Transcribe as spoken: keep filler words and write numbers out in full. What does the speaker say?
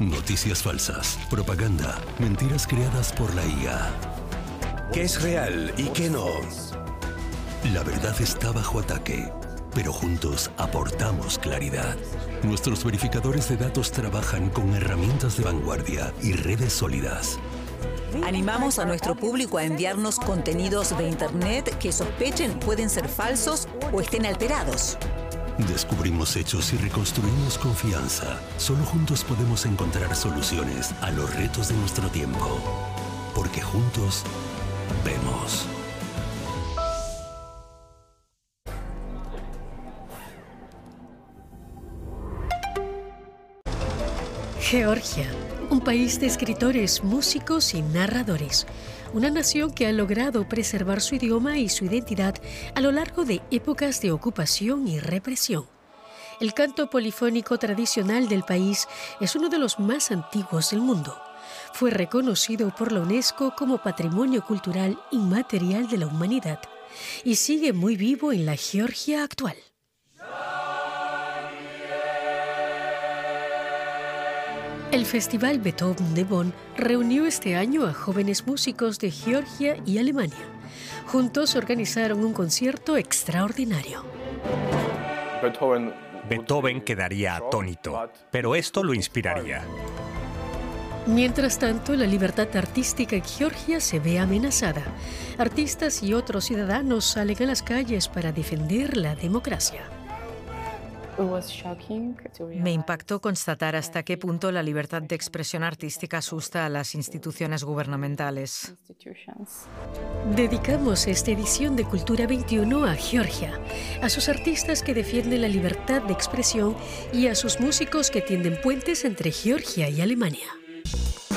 Noticias falsas, propaganda, mentiras creadas por la I A. ¿Qué es real y qué no? La verdad está bajo ataque, pero juntos aportamos claridad. Nuestros verificadores de datos trabajan con herramientas de vanguardia y redes sólidas. Animamos a nuestro público a enviarnos contenidos de Internet que sospechen pueden ser falsos o estén alterados. Descubrimos hechos y reconstruimos confianza. Solo juntos podemos encontrar soluciones a los retos de nuestro tiempo. Porque juntos vemos. Georgia, un país de escritores, músicos y narradores. Una nación que ha logrado preservar su idioma y su identidad a lo largo de épocas de ocupación y represión. El canto polifónico tradicional del país es uno de los más antiguos del mundo. Fue reconocido por la UNESCO como Patrimonio Cultural Inmaterial de la Humanidad y sigue muy vivo en la Georgia actual. El Festival Beethoven de Bonn reunió este año a jóvenes músicos de Georgia y Alemania. Juntos organizaron un concierto extraordinario. Beethoven quedaría atónito, pero esto lo inspiraría. Mientras tanto, la libertad artística en Georgia se ve amenazada. Artistas y otros ciudadanos salen a las calles para defender la democracia. Me impactó constatar hasta qué punto la libertad de expresión artística asusta a las instituciones gubernamentales. Dedicamos esta edición de Cultura veintiuno a Georgia, a sus artistas que defienden la libertad de expresión y a sus músicos que tienden puentes entre Georgia y Alemania.